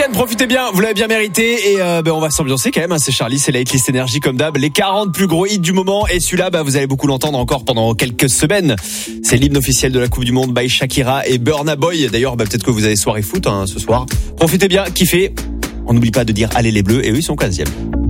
week-end, profitez bien, vous l'avez bien mérité. Et on va s'ambiancer quand même, hein. C'est Charlie, c'est la Hitlist Énergie comme d'hab. Les 40 plus gros hits du moment. Et celui-là, vous allez beaucoup l'entendre encore pendant quelques semaines. C'est l'hymne officiel de la Coupe du Monde by Shakira et Burna Boy. D'ailleurs, peut-être que vous avez soirée foot ce soir. Profitez bien, kiffez. On n'oublie pas de dire allez les Bleus. Et eux, ils sont 15e.